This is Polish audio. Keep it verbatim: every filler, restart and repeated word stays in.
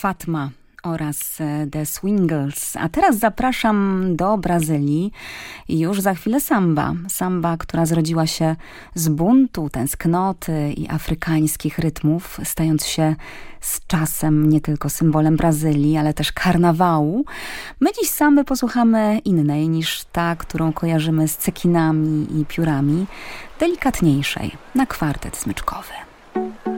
Fatma oraz The Swingles. A teraz zapraszam do Brazylii i już za chwilę samba. Samba, która zrodziła się z buntu, tęsknoty i afrykańskich rytmów, stając się z czasem nie tylko symbolem Brazylii, ale też karnawału. My dziś samby posłuchamy innej niż ta, którą kojarzymy z cekinami i piórami, delikatniejszej, na kwartet smyczkowy.